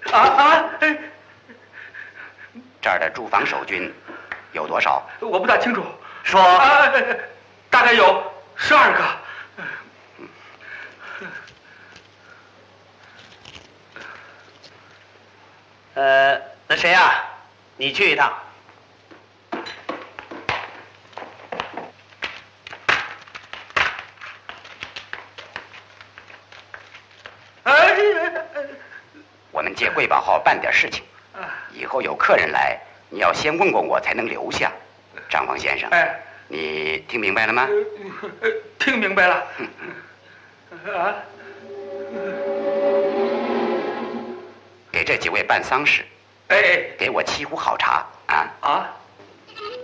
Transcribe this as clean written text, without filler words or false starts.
这儿的驻防守军有多少？ 我不大清楚。 说。 大概有12个。 那谁呀？你去一趟。 我们借贵宝号办点事情，以后有客人来，你要先问过我才能留下。张方先生，你听明白了吗？ 听明白了。 给这几位办丧事，给我沏壶好茶啊。